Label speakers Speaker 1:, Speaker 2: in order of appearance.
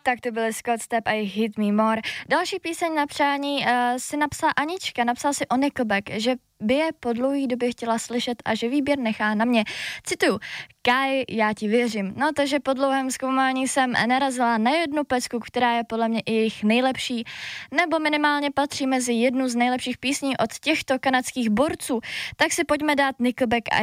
Speaker 1: Tak to byl Scott Stapp a Hit Me More. Další píseň na přání si napsala Anička, napsala si o Nickelback, že by je po dlouhý době chtěla slyšet a že výběr nechá na mě. Cituju, Kai, já ti věřím. No, takže po dlouhém zkoumání jsem narazila na jednu pecku, která je podle mě i jejich nejlepší, nebo minimálně patří mezi jednu z nejlepších písní od těchto kanadských borců. Tak si pojďme dát Nickelback a